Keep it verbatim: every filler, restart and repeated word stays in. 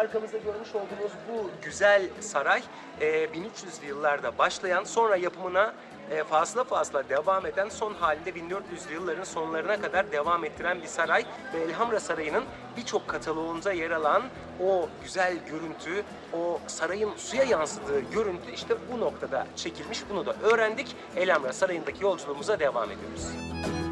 arkamızda görmüş olduğunuz bu güzel saray e, bin üç yüzlü yıllarda başlayan, sonra yapımına e, fazla fazla devam eden, son halinde bin dört yüzlü yılların sonlarına kadar devam ettiren bir saray ve Elhamra Sarayı'nın birçok kataloğunda yer alan o güzel görüntü, o sarayın suya yansıdığı görüntü işte bu noktada çekilmiş. Bunu da öğrendik. Elhamra Sarayı'ndaki yolculuğumuza devam ediyoruz.